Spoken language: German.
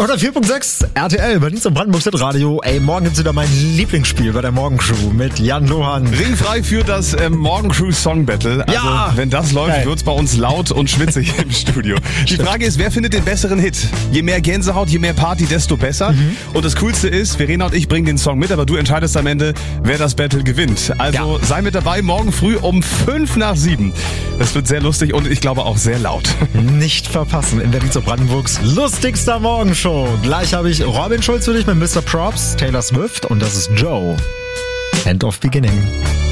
Oder 4.6 RTL, Berlin zum Brandenburgs Radio. Ey, morgen gibt's wieder mein Lieblingsspiel bei der Morgencrew mit Jan Lohan. Ringfrei für das Morgencrew Song Battle. Also, Ja! wenn das läuft, wird's bei uns laut und schwitzig im Studio. Die Frage ist, wer findet den besseren Hit? Je mehr Gänsehaut, je mehr Party, desto besser. Und das Coolste ist, Verena und ich bringen den Song mit, aber du entscheidest am Ende, wer das Battle gewinnt. Also sei mit dabei, morgen früh um 6:55. Das wird sehr lustig und ich glaube auch sehr laut. Nicht verpassen in Berlin zu Brandenburgs lustigster Morgenshow. Gleich habe ich Robin Schulz für dich mit Mr. Props, Taylor Swift und das ist Joe. End of Beginning.